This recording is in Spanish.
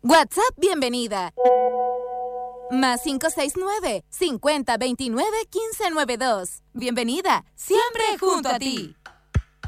WhatsApp bienvenida. Más 569-5029-1592. Bienvenida, siempre junto a ti.